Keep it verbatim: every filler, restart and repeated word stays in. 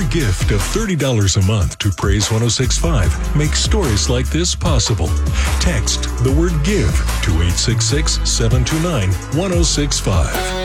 gift of thirty dollars a month to Praise one oh six point five makes stories like this possible. Text the word GIVE to eight six six, seven two nine, one oh six five.